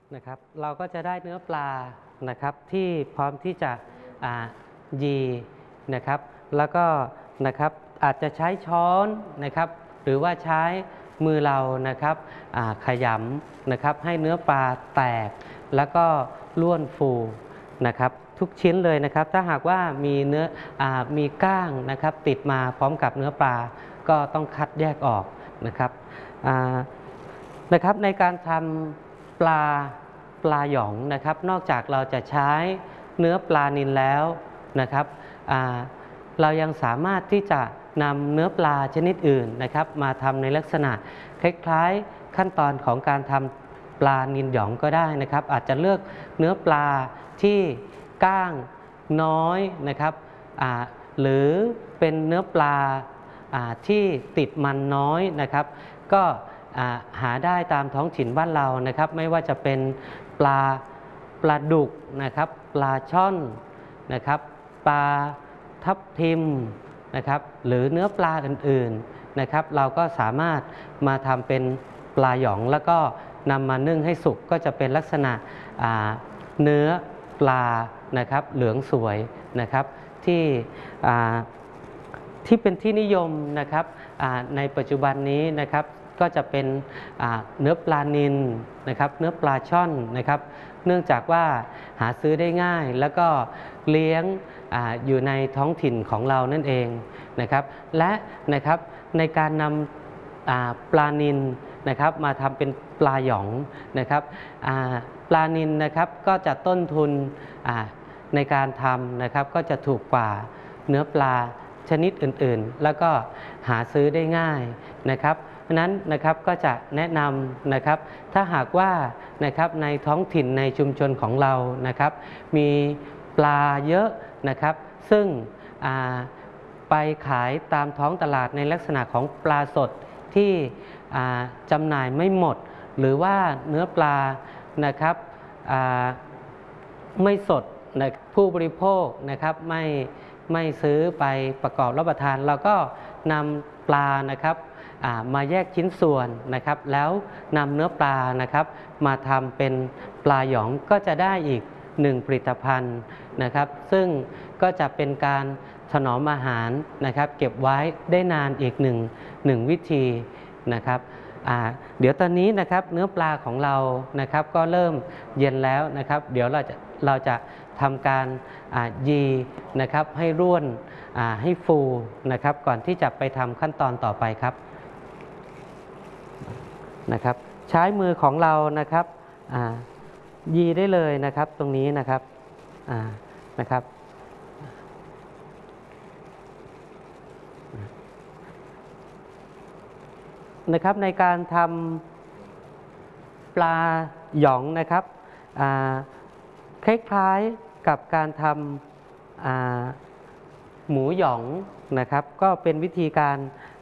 นะครับเราก็จะได้เนื้อปลานะครับที่พร้อมที่จะยีนะครับแล้วก็นะครับอาจจะใช้ช้อนนะครับหรือว่าใช้มือเรานะครับขยำนะครับให้เนื้อปลาแตกแล้วก็ร่วนฟูนะครับทุกชิ้นเลยนะครับถ้าหากว่ามีมีก้างนะครับติดมาพร้อมกับเนื้อปลาก็ต้องคัดแยกออกนะครับในการทำปลาหยองนะครับนอกจากเราจะใช้เนื้อปลานิลแล้วนะครับเรายังสามารถที่จะนำเนื้อปลาชนิดอื่นนะครับมาทำในลักษณะคล้ายๆขั้นตอนของการทำปลานิลหยองก็ได้นะครับอาจจะเลือกเนื้อปลาที่ก้างน้อยนะครับหรือเป็นเนื้อปลาที่ติดมันน้อยนะครับก็หาได้ตามท้องถิ่นบ้านเรานะครับไม่ว่าจะเป็นปลาดุกนะครับปลาช่อนนะครับปลาทับทิมนะครับหรือเนื้อปลาอื่นๆนะครับเราก็สามารถมาทำเป็นปลาหยองแล้วก็นำมานึ่งให้สุกก็จะเป็นลักษณะเนื้อปลานะครับเหลืองสวยนะครับที่เป็นที่นิยมนะครับในปัจจุบันนี้นะครับก็จะเป็นเนื้อปลานิลนะครับเนื้อปลาช่อนนะครับเนื่องจากว่าหาซื้อได้ง่ายแล้วก็เลี้ยงอยู่ในท้องถิ่นของเรานั่นเองนะครับและนะครับในการนำปลานิลนะครับมาทำเป็นปลาหยองนะครับปลานิลนะครับก็จะต้นทุนในการทำนะครับก็จะถูกกว่าเนื้อปลาชนิดอื่นๆแล้วก็หาซื้อได้ง่ายนะครับเพราะนั้นนะครับก็จะแนะนำนะครับถ้าหากว่านะครับในท้องถิ่นในชุมชนของเรานะครับมีปลาเยอะนะครับซึ่งไปขายตามท้องตลาดในลักษณะของปลาสดที่จำหน่ายไม่หมดหรือว่าเนื้อปลานะครับไม่สดนะผู้บริโภคนะครับไม่ซื้อไปประกอบรับประทานเราก็นำปลานะครับมาแยกชิ้นส่วนนะครับแล้วนำเนื้อปลานะครับมาทำเป็นปลาหยองก็จะได้อีก1ผลิตภัณฑ์นะครับซึ่งก็จะเป็นการถนอมอาหารนะครับเก็บไว้ได้นานอีกหนึ่งวิธีนะครับเดี๋ยวตอนนี้นะครับเนื้อปลาของเรานะครับก็เริ่มเย็นแล้วนะครับเดี๋ยวเราจะทำการยีนะครับให้ร่วนให้ฟูนะครับก่อนที่จะไปทำขั้นตอนต่อไปครับนะครับใช้มือของเรานะครับยีได้เลยนะครับตรงนี้นะครับนะครับในการทำปลาหยองนะครับคล้ายๆกับการทำหมูหยองนะครับก็เป็นวิธีการ